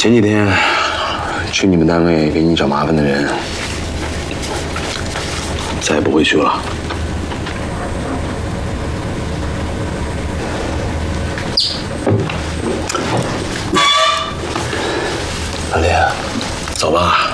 前几天去你们单位给你找麻烦的人，再也不会去了。老林，走吧。